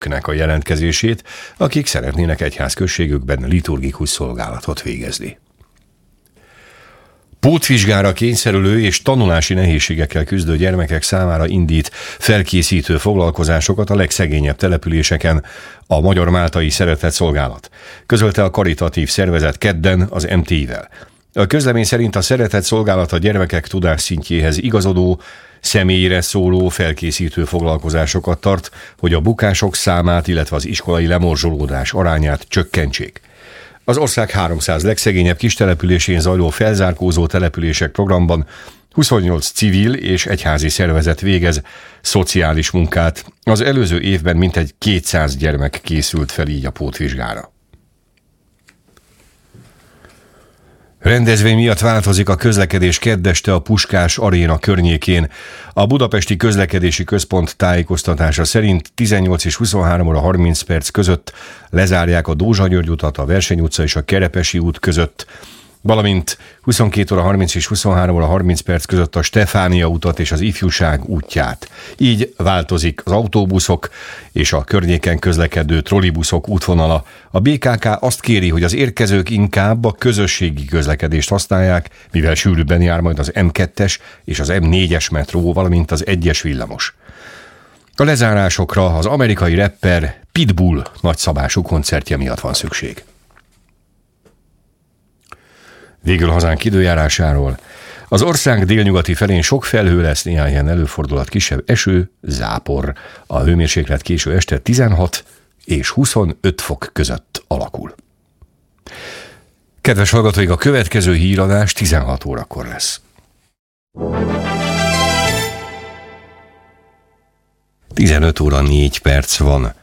nek a jelentkezését, akik szeretnének egyházközségükben liturgikus szolgálatot végezni. Pótvizsgára kényszerülő és tanulási nehézségekkel küzdő gyermekek számára indít felkészítő foglalkozásokat a legszegényebb településeken a Magyar Máltai Szeretett Szolgálat, közölte a karitatív szervezet kedden az MTI-vel. A közlemény szerint a Szeretett Szolgálat a gyermekek tudásszintjéhez igazodó, személyre szóló felkészítő foglalkozásokat tart, hogy a bukások számát, illetve az iskolai lemorzsolódás arányát csökkentsék. Az ország 300 legszegényebb kistelepülésén zajló felzárkózó települések programban 28 civil és egyházi szervezet végez szociális munkát. Az előző évben mintegy 200 gyermek készült fel így a pótvizsgára. Rendezvény miatt változik a közlekedés kedd este a Puskás Aréna környékén. A Budapesti Közlekedési Központ tájékoztatása szerint 18 és 23 óra 30 perc között lezárják a Dózsa György utat, a Verseny utca és a Kerepesi út között, valamint 22 óra 30 és 23 óra 30 perc között a Stefánia utat és az Ifjúság útját. Így változik az autóbuszok és a környéken közlekedő trollibuszok útvonala. A BKK azt kéri, hogy az érkezők inkább a közösségi közlekedést használják, mivel sűrűbben jár majd az M2-es és az M4-es metró, valamint az 1-es villamos. A lezárásokra az amerikai rapper Pitbull nagyszabású koncertje miatt van szükség. Végül hazánk időjárásáról. Az ország délnyugati felén sok felhő lesz, néhány helyen előfordulhat kisebb eső, zápor. A hőmérséklet késő este 16 és 25 fok között alakul. Kedves hallgatóink, a következő híradás 16 órakor lesz. 15 óra 4 perc van.